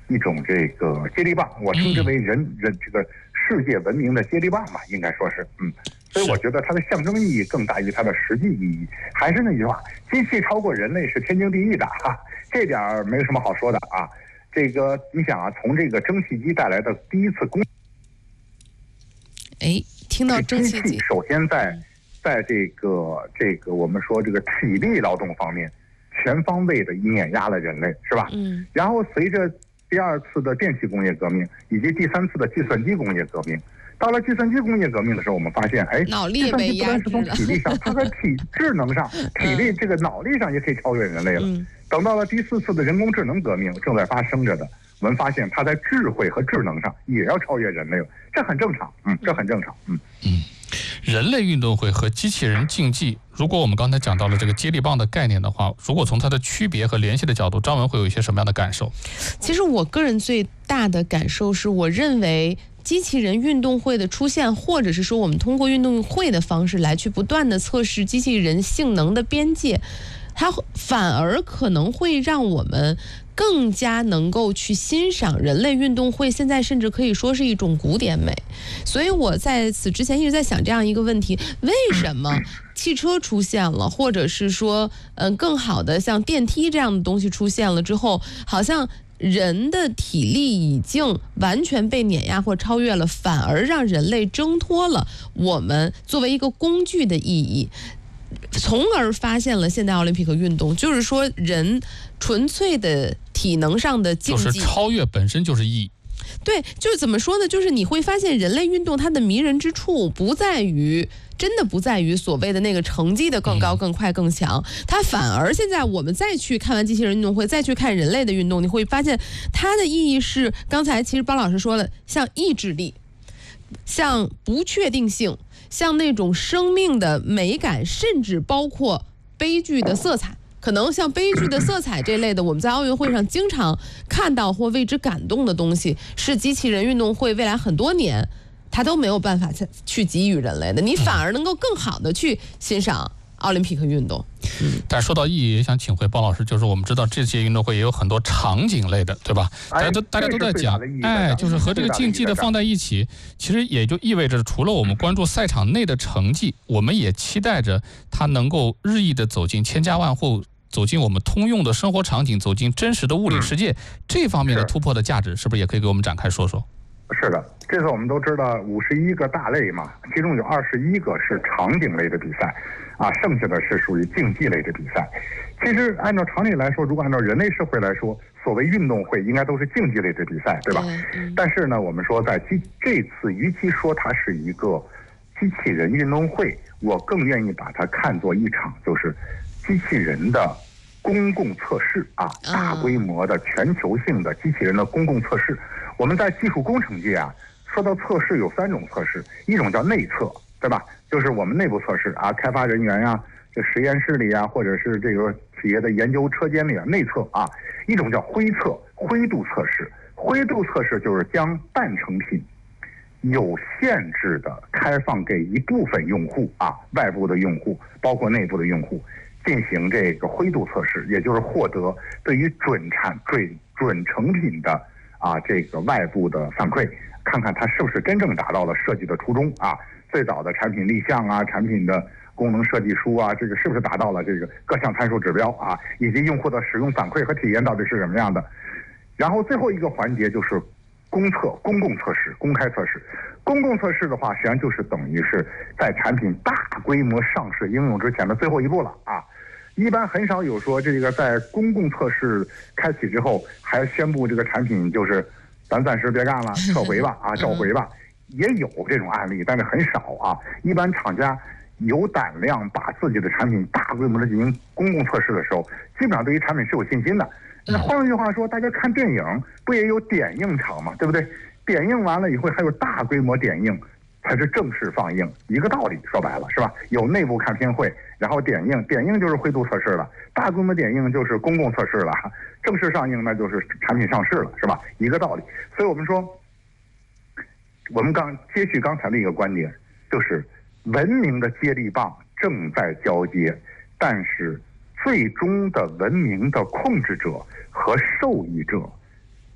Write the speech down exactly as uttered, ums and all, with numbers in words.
一种这个接力棒，我称之为人人这个世界文明的接力棒吧，应该说是嗯。所以我觉得它的象征意义更大于它的实际意义。还是那句话，机器超过人类是天经地义的哈，这点没有什么好说的啊。这个你想啊，从这个蒸汽机带来的第一次工， 哎，听到蒸汽机， 首先在在这个这个我们说这个体力劳动方面，全方位的碾压了人类，是吧？ 嗯。 然后随着第二次的电气工业革命以及第三次的计算机工业革命。到了计算机工业革命的时候，我们发现，哎， 脑力计算机不单是从体力上，它在体智能上、体力这个脑力上也可以超越人类了。嗯、等到了第四次的人工智能革命正在发生着的，我们发现它在智慧和智能上也要超越人类了，这很正常，嗯，这很正常，嗯嗯。人类运动会和机器人竞技，如果我们刚才讲到了这个接力棒的概念的话，如果从它的区别和联系的角度，张文会有一些什么样的感受？ 其实我个人最大的感受是，我认为机器人运动会的出现，或者是说我们通过运动会的方式来去不断的测试机器人性能的边界，它反而可能会让我们更加能够去欣赏人类运动会，现在甚至可以说是一种古典美。所以我在此之前一直在想这样一个问题：为什么汽车出现了，或者是说，嗯，更好的像电梯这样的东西出现了之后，好像人的体力已经完全被碾压或超越了，反而让人类挣脱了我们作为一个工具的意义，从而发现了现代奥林匹克运动，就是说人纯粹的体能上的竞技， 就是超越本身就是意义。 对，就是怎么说呢？就是你会发现人类运动它的迷人之处不在于，真的不在于所谓的那个成绩的更高、更快、更强，它反而现在我们再去看完机器人运动会，再去看人类的运动，你会发现它的意义是，刚才其实包老师说了，像意志力，像不确定性，像那种生命的美感，甚至包括悲剧的色彩。可能像悲剧的色彩这类的，我们在奥运会上经常看到或为之感动的东西，是机器人运动会未来很多年它都没有办法去给予人类的，你反而能够更好的去欣赏奥林匹克运动。 嗯，但说到意义，也想请回包老师，就是我们知道这届运动会也有很多场景类的，对吧？大家都大家都在讲，哎，就是和这个竞技的放在一起，其实也就意味着，除了我们关注赛场内的成绩，我们也期待着它能够日益的走进千家万户，走进我们通用的生活场景，走进真实的物理世界，这方面的突破的价值，是不是也可以给我们展开说说？ 是的，这次我们都知道五十一个大类嘛，其中有二十一个是场景类的比赛，啊，剩下的是属于竞技类的比赛。其实按照常理来说，如果按照人类社会来说，所谓运动会应该都是竞技类的比赛，对吧？嗯、但是呢，我们说在机这次，与其说它是一个机器人运动会，我更愿意把它看作一场就是机器人的公共测试啊，大规模的全球性的机器人的公共测试。我们在技术工程界啊，说到测试有三种测试，一种叫内测，对吧？就是我们内部测试啊，开发人员呀、啊，这实验室里啊，或者是这个企业的研究车间里啊，内测啊。一种叫灰测，灰度测试。灰度测试就是将半成品有限制的开放给一部分用户啊，外部的用户，包括内部的用户，进行这个灰度测试，也就是获得对于准产准准成品的啊这个外部的反馈，看看它是不是真正达到了设计的初衷啊，最早的产品立项啊，产品的功能设计书啊，这个是不是达到了这个各项参数指标啊，以及用户的使用反馈和体验到底是什么样的。然后最后一个环节就是公测、公共测试、公开测试。公共测试的话，实际上就是等于是在产品大规模上市应用之前的最后一步了啊。一般很少有说这个在公共测试开启之后还宣布这个产品就是咱暂时别干了，撤回吧啊，召回吧。也有这种案例，但是很少啊。一般厂家有胆量把自己的产品大规模的进行公共测试的时候，基本上对于产品是有信心的。那换句话说，大家看电影不也有点映场嘛，对不对？点映完了以后还有大规模点映才是正式放映，一个道理，说白了是吧？有内部看片会，然后点映，点映就是灰度测试了，大规模点映就是公共测试了，正式上映那就是产品上市了，是吧？一个道理。所以我们说，我们刚接续刚才的一个观点，就是文明的接力棒正在交接，但是最终的文明的控制者和受益者